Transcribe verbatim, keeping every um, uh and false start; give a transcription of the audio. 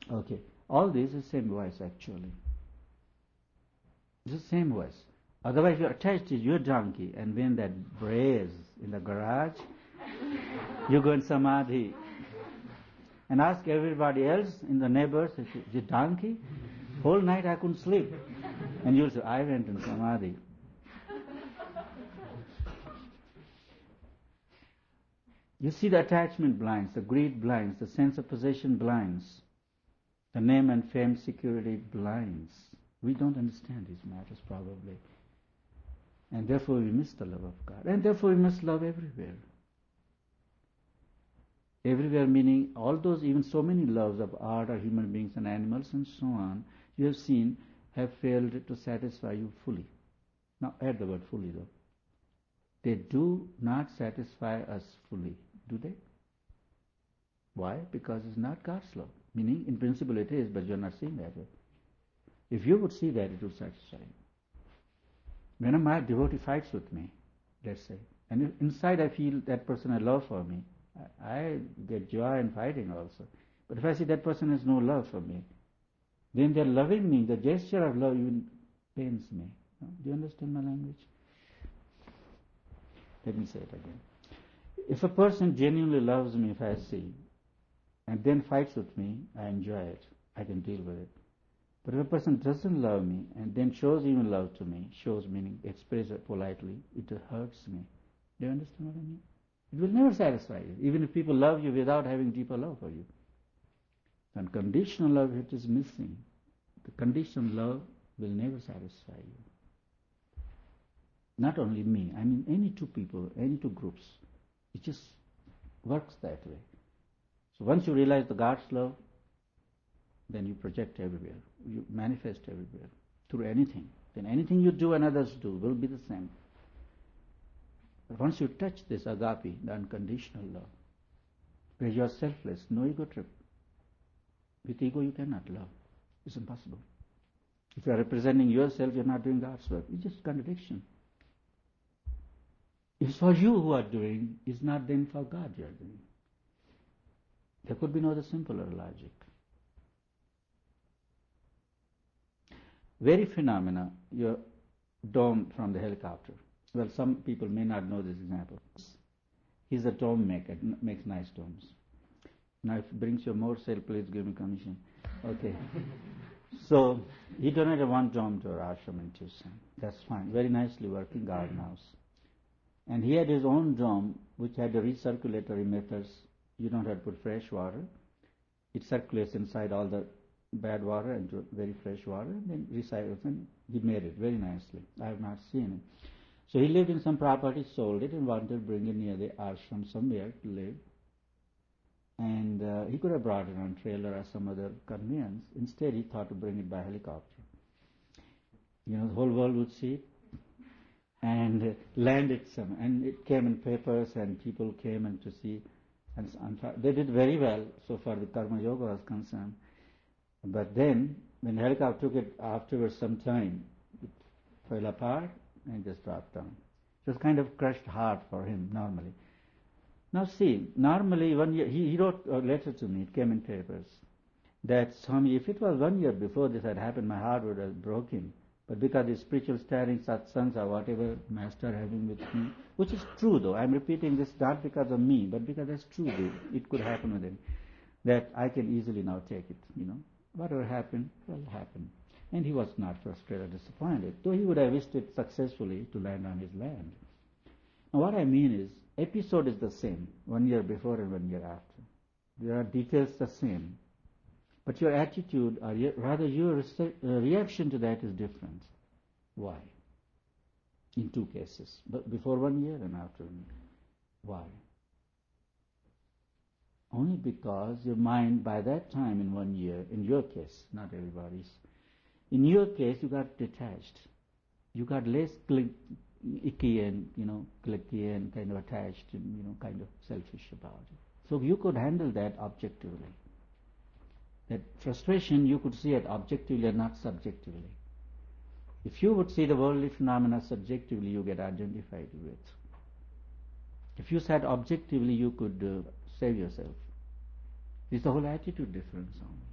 Okay. All this is same voice actually. It's the same voice. Otherwise you're attached to your donkey, and when that brays in the garage, you go in samadhi and ask everybody else in the neighbors, is it donkey? Whole night I couldn't sleep. And you'll say, I went in samadhi. You see the attachment blinds, the greed blinds, the sense of possession blinds, the name and fame security blinds. We don't understand these matters probably. And therefore we miss the love of God. And therefore we must love everywhere. Everywhere meaning all those, even so many loves of art or human beings and animals and so on, you have seen have failed to satisfy you fully. Now add the word fully though. They do not satisfy us fully, do they? Why? Because it's not God's love. Meaning, in principle it is, but you're not seeing that way. If you would see that, it would satisfy you. When a my devotee fights with me, let's say, and if inside I feel that person has love for me, I, I get joy in fighting also. But if I see that person has no love for me, then they're loving me, the gesture of love even pains me. Do you understand my language? Let me say it again. If a person genuinely loves me, if I see, and then fights with me, I enjoy it. I can deal with it. But if a person doesn't love me and then shows even love to me, shows meaning, express it politely, it hurts me. Do you understand what I mean? It will never satisfy you, even if people love you without having deeper love for you. Unconditional love, it is missing. The conditional love will never satisfy you. Not only me, I mean any two people, any two groups. It just works that way. So once you realize the God's love, then you project everywhere. You manifest everywhere through anything. Then anything you do and others do will be the same. But once you touch this agape, the unconditional love, where you are selfless, no ego trip. With ego you cannot love. It's impossible. If you are representing yourself, you are not doing God's work. It's just contradiction. If it's for you who are doing, it's not then for God you are doing. There could be no other simpler logic. Very phenomena, your dome from the helicopter. Well, some people may not know this example. He's a dome maker, makes nice domes. Now if it brings you more sale, please give me commission. Okay. So, he donated one dome to our ashram in Tucson. That's fine. Very nicely working garden house. And he had his own dome, which had the recirculatory methods. You don't have to put fresh water. It circulates inside all the bad water into very fresh water, and then recycles, and he made it very nicely. I have not seen it. So he lived in some property, sold it, and wanted to bring it near the ashram somewhere to live. And uh, he could have brought it on trailer or some other conveyance. Instead, he thought to bring it by helicopter. You know, the whole world would see it. And uh, land it some, and it came in papers, and people came and to see, and, and they did very well so far the Karma Yoga was concerned. But then, when the helicopter took it afterwards some time, it fell apart and just dropped down. It was kind of crushed heart for him normally. Now see, normally one year, he, he wrote a letter to me, it came in papers, that Swami, if it was one year before this had happened, my heart would have broken. But because the spiritual stirring, satsangs or whatever master having with me, which is true though, I'm repeating this not because of me, but because that's true, it could happen with him, that I can easily now take it, you know. Whatever happened, will happen. And he was not frustrated or disappointed, though he would have wished it successfully to land on his land. Now what I mean is, episode is the same, one year before and one year after. There are details the same. But your attitude, or your, rather your reaction to that is different. Why? In two cases. But before one year and after one year. Why? Only because your mind by that time in one year, in your case, not everybody's, in your case you got detached. You got less click, icky and, you know, clicky and kind of attached and, you know, kind of selfish about it. So you could handle that objectively. That frustration you could see it objectively and not subjectively. If you would see the worldly phenomena subjectively, you get identified with. If you said objectively, you could uh, save yourself. It's the whole attitude difference only.